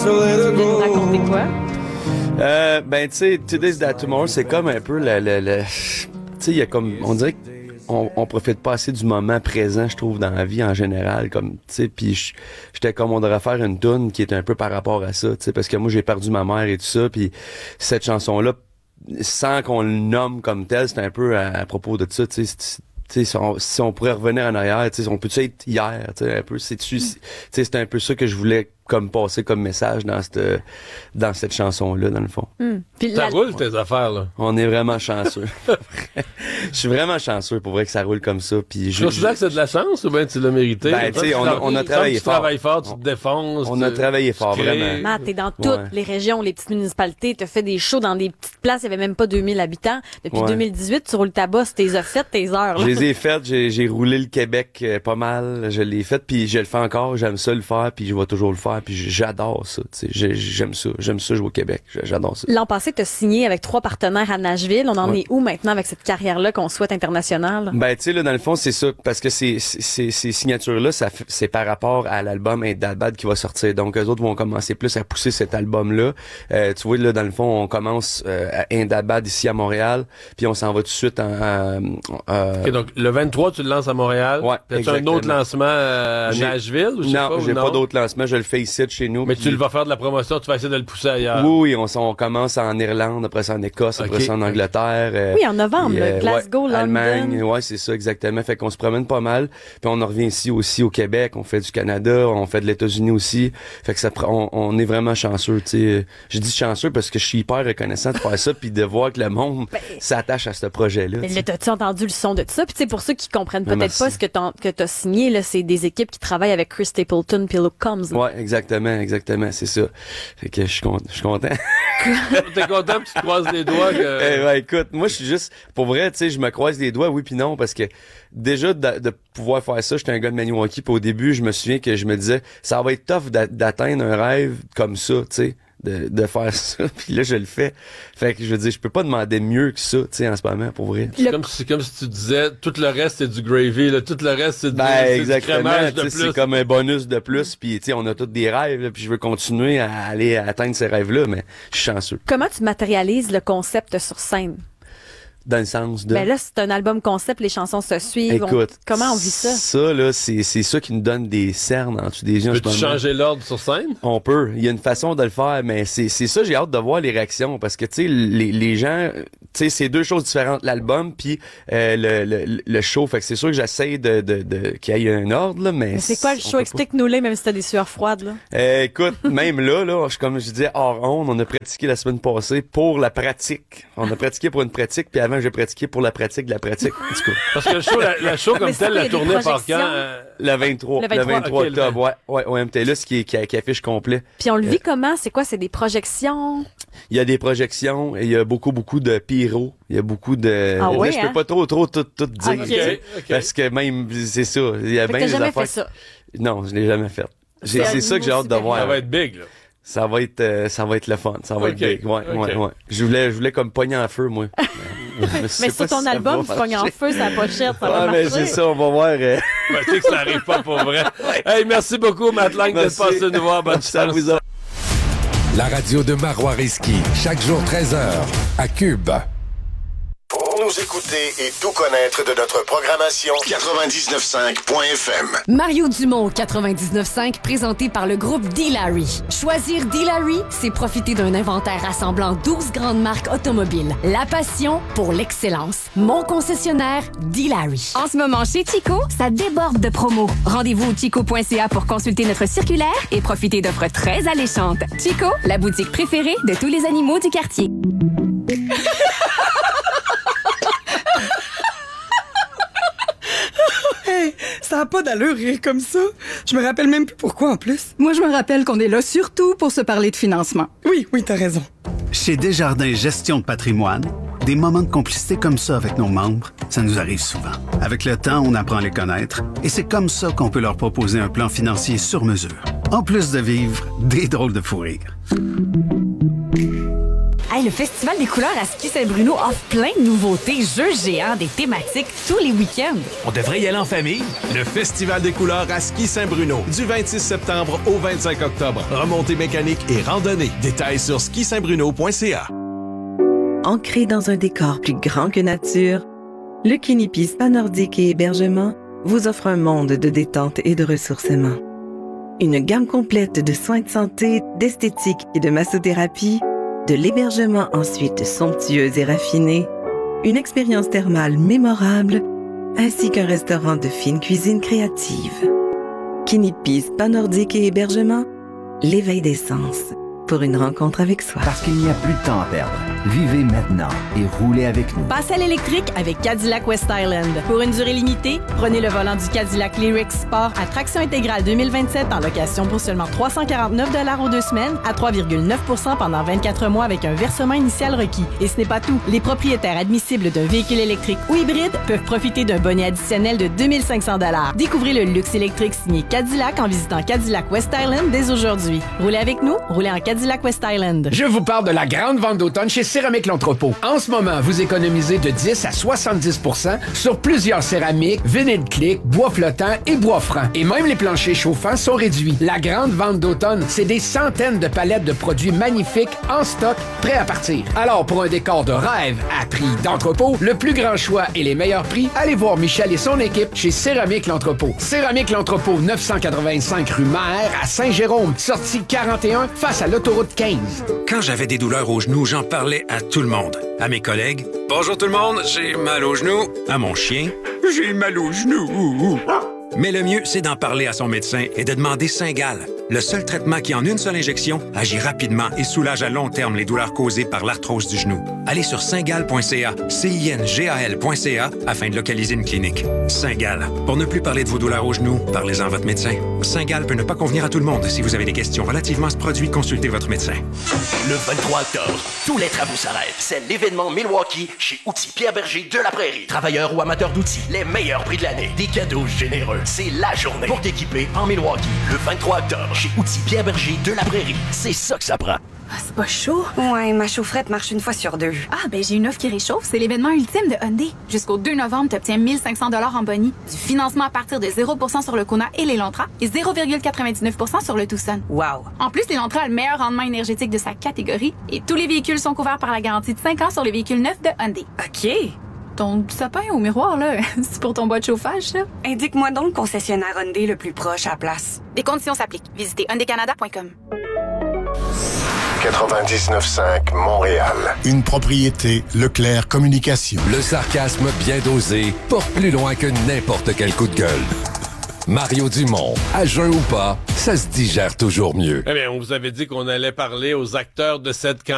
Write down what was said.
Racontez quoi? Ben, tu sais, Today's That Tomorrow, c'est comme un peu tu sais, il y a comme, on dirait qu'on profite pas assez du moment présent, je trouve, dans la vie en général, comme, tu sais, puis j'étais comme, on devrait faire une toune qui est un peu par rapport à ça, tu sais, parce que moi, j'ai perdu ma mère et tout ça, puis cette chanson-là, sans qu'on le nomme comme tel, c'est un peu à propos de ça, tu sais, si on pourrait revenir en arrière, tu sais, on peut-tu être hier, tu sais, un peu, c'est un peu ça que je voulais comme passer comme message dans cette chanson-là, dans le fond. Ça roule tes affaires, là. On est vraiment chanceux. Je suis vraiment chanceux pour vrai que ça roule comme ça. Puis tu considères que c'est de la chance ou bien tu l'as mérité? Ben, tu sais, on a travaillé fort. Tu travailles fort, tu te défonces. On a travaillé fort, vraiment. Matt, t'es dans toutes les régions, les petites municipalités. T'as fait des shows dans des petites places. Il y avait même pas 2000 habitants. Depuis 2018, tu roules ta bosse. T'es fait tes heures. Là. Je les ai faites. J'ai roulé le Québec pas mal. Je l'ai fait. Puis je le fais encore. J'aime ça le faire. Puis je vais toujours le faire. Puis j'adore ça. J'aime ça. J'aime ça jouer au Québec. J'adore ça. L'an passé, t'as signé avec 3 partenaires à Nashville. On en est où maintenant avec cette carrière-là qu'on souhaite internationale? Ben, tu sais, là, dans le fond, c'est ça. Parce que ces signatures-là, c'est par rapport à l'album Ain't That Bad qui va sortir. Donc, eux autres vont commencer plus à pousser cet album-là. Tu vois, là, dans le fond, on commence à Ain't That Bad ici à Montréal. Puis on s'en va tout de suite OK, donc, le 23, tu le lances à Montréal. Ouais, as-tu un autre lancement à Nashville? Ou non, j'ai pas d'autre lancement. Je le fais ici, chez nous. Mais tu vas faire de la promotion, tu vas essayer de le pousser ailleurs. Oui, on commence en Irlande, après ça en Écosse, après ça en Angleterre. Oui, en novembre, Glasgow, London. Allemagne, ouais, c'est ça, exactement. Fait qu'on se promène pas mal. Puis on en revient ici aussi au Québec, on fait du Canada, on fait de l'États-Unis aussi. Fait que on est vraiment chanceux, tu sais. Je dis chanceux parce que je suis hyper reconnaissant de faire ça puis de voir que le monde s'attache à ce projet-là. Mais là, t'as-tu entendu le son de ça? Puis tu sais, pour ceux qui comprennent peut-être pas ce que t'as signé, là, c'est des équipes qui travaillent avec Chris Stapleton puis Luke Combs. Ouais, exactement, c'est ça. Fait que je suis content. T'es content pis tu te croises les doigts que... écoute, moi je suis juste, pour vrai, tu sais, je me croise les doigts, oui puis non, parce que déjà de pouvoir faire ça, j'étais un gars de Maniwaki, puis au début, je me souviens que je me disais, ça va être tough d'atteindre un rêve comme ça, tu sais. De faire ça, puis là je le fais. Fait que je veux dire, je peux pas demander mieux que ça, tu sais, en ce moment, pour vrai. C'est comme si tu disais, tout le reste c'est du gravy, là, tout le reste c'est du crémage de plus. C'est comme un bonus de plus, puis tu sais, on a tous des rêves, puis je veux continuer à aller atteindre ces rêves-là, mais je suis chanceux. Comment tu matérialises le concept sur scène? Dans le sens de... Ben là, c'est un album concept, les chansons se suivent. Écoute, comment on vit ça? Ça, là, c'est ça qui nous donne des cernes en dessous des yeux. Peux-tu changer l'ordre sur scène? On peut. Il y a une façon de le faire, mais c'est ça, j'ai hâte de voir les réactions, parce que, tu sais, les gens, tu sais, c'est deux choses différentes, l'album puis le show. Fait que c'est sûr que j'essaie qu'il y ait un ordre, là, mais c'est quoi le show? Explique-nous-les, même si t'as des sueurs froides, là. Écoute, même là, comme je disais, hors onde, on a pratiqué la semaine passée pour la pratique. On a pratiqué pour une pratique, puis avant, j'ai pratiqué pour la pratique de la pratique. En tout cas. Parce que le show comme tel, la tournée par quand? Le 23 octobre, ouais, au MTLUS qui affiche complet. Puis on le vit comment? C'est quoi? C'est des projections? Il y a des projections, et il y a beaucoup de pyro. Il y a beaucoup de... Ah ouais, là, je peux pas trop tout dire. Okay. Parce que même, c'est ça. Il y a bien des affaires... fait ça? Non, je l'ai jamais fait. C'est ça que j'ai hâte de voir. Ça va être big, là. Ça va être le fun. Ça va être big. Ouais. Je voulais comme pogner en feu, moi. Mais sur ton album, tu pognes en feu sa pochette, ça va marcher. Mais c'est ça, on va voir. Tu sais que ça arrive pas pour vrai. Hey, merci beaucoup, Matt Lang, d'être passé nous voir. Bonne chance. La radio de Marois Risky, chaque jour 13h, à Cube. Pour nous écouter et tout connaître de notre programmation, 99.5.fm. Mario Dumont, 99.5, présenté par le groupe D-Larry. Choisir D-Larry, c'est profiter d'un inventaire rassemblant 12 grandes marques automobiles. La passion pour l'excellence. Mon concessionnaire, D-Larry. En ce moment, chez Chico, ça déborde de promos. Rendez-vous au chico.ca pour consulter notre circulaire et profiter d'offres très alléchantes. Chico, la boutique préférée de tous les animaux du quartier. Hey, ça n'a pas d'allure rire comme ça. Je me rappelle même plus pourquoi en plus. Moi, je me rappelle qu'on est là surtout pour se parler de financement. Oui, t'as raison. Chez Desjardins Gestion de patrimoine, des moments de complicité comme ça avec nos membres, ça nous arrive souvent. Avec le temps, on apprend à les connaître et c'est comme ça qu'on peut leur proposer un plan financier sur mesure. En plus de vivre des drôles de fou rire. Hey, le Festival des couleurs à Ski Saint-Bruno offre plein de nouveautés, jeux géants, des thématiques tous les week-ends. On devrait y aller en famille. Le Festival des couleurs à Ski Saint-Bruno, du 26 septembre au 25 octobre. Remontée mécanique et randonnée. Détails sur skisaintbruno.ca. Ancré dans un décor plus grand que nature, le Kinipi Spa Nordique et Hébergement vous offre un monde de détente et de ressourcement. Une gamme complète de soins de santé, d'esthétique et de massothérapie, de l'hébergement ensuite somptueux et raffiné, une expérience thermale mémorable, ainsi qu'un restaurant de fine cuisine créative. Kinipi Spa Nordique et Hébergement, l'éveil des sens pour une rencontre avec soi. Parce qu'il n'y a plus de temps à perdre. Vivez maintenant et roulez avec nous. Passez à l'électrique avec Cadillac West Island. Pour une durée limitée, prenez le volant du Cadillac Lyriq Sport à traction intégrale 2027 en location pour seulement 349 $ aux 2 semaines à 3,9 % pendant 24 mois avec un versement initial requis. Et ce n'est pas tout. Les propriétaires admissibles d'un véhicule électrique ou hybride peuvent profiter d'un bonnet additionnel de 2500 $. Découvrez le luxe électrique signé Cadillac en visitant Cadillac West Island dès aujourd'hui. Roulez avec nous, roulez en Cadillac West Island. Je vous parle de la grande vente d'automne chez Céramique L'Entrepôt. En ce moment, vous économisez de 10 à 70 % sur plusieurs céramiques, vinyle click, bois flottant et bois franc. Et même les planchers chauffants sont réduits. La grande vente d'automne, c'est des centaines de palettes de produits magnifiques en stock, prêts à partir. Alors, pour un décor de rêve à prix d'entrepôt, le plus grand choix et les meilleurs prix, allez voir Michel et son équipe chez Céramique L'Entrepôt. Céramique L'Entrepôt, 985 rue Maher à Saint-Jérôme, sortie 41 face à l'autoroute 15. Quand j'avais des douleurs aux genoux, j'en parlais à tout le monde. À mes collègues, « Bonjour tout le monde, j'ai mal aux genoux. » À mon chien, « J'ai mal aux genoux. » Mais le mieux, c'est d'en parler à son médecin et de demander Cingal, le seul traitement qui, en une seule injection, agit rapidement et soulage à long terme les douleurs causées par l'arthrose du genou. Allez sur cingal.ca, cingal.ca, afin de localiser une clinique. Cingal. Pour ne plus parler de vos douleurs aux genoux, parlez-en à votre médecin. Cingal peut ne pas convenir à tout le monde. Si vous avez des questions relativement à ce produit, consultez votre médecin. Le 23 octobre, tous les travaux s'arrêtent. C'est l'événement Milwaukee chez Outils Pierre Berger de la Prairie. Travailleurs ou amateurs d'outils, les meilleurs prix de l'année. Des cadeaux généreux. C'est la journée pour t'équiper en Milwaukee. Le 23 octobre, chez Outils Pierre Berger de la Prairie. C'est ça que ça prend. Ah, c'est pas chaud? Ouais, ma chaufferette marche une fois sur 2. Ah, ben j'ai une offre qui réchauffe. C'est l'événement ultime de Hyundai. Jusqu'au 2 novembre, t'obtiens 1500 $ en boni, du financement à partir de 0% sur le Kona et l'Elantra et 0,99% sur le Tucson. Wow! En plus, l'Elantra a le meilleur rendement énergétique de sa catégorie et tous les véhicules sont couverts par la garantie de 5 ans sur les véhicules neufs de Hyundai. OK! Ton sapin au miroir, là, c'est pour ton bois de chauffage, ça? Indique-moi donc le concessionnaire Hyundai le plus proche à la place. Les conditions s'appliquent. Visitez hyundaicanada.com. 99.5 Montréal. Une propriété Leclerc Communication. Le sarcasme bien dosé porte plus loin que n'importe quel coup de gueule. Mario Dumont, à jeun ou pas, ça se digère toujours mieux. Eh bien, on vous avait dit qu'on allait parler aux acteurs de cette campagne.